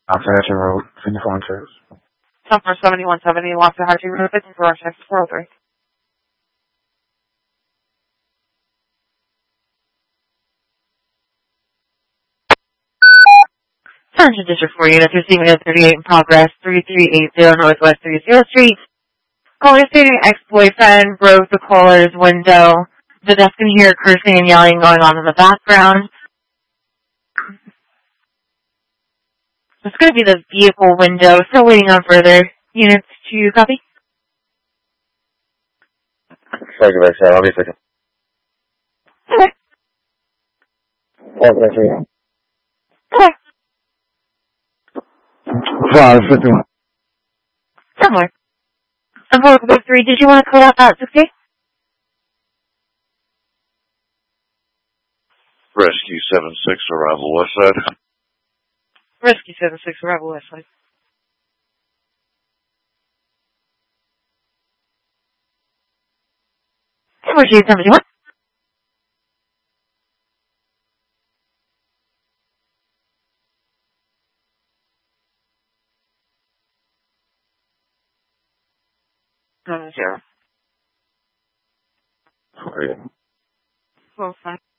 Oxford Road, 24 inches. Number 7170, Waxahachie Road, 54 Texas 403. Central District 4 units receiving a 38 in progress, 3380 Northwest 30th Street. Caller stating ex-boyfriend broke the caller's window. The desk can hear cursing and yelling going on in the background. It's going to be the vehicle window. Still waiting on further units to copy. Sorry, guys. I'll be a second. Okay. Okay. 550. Similar. And for 3, did you want to code out that 60? Rescue 76, arrival west side. Rescue 76, arrival west side. Emergency 71. Zero. Sorry. 12 5.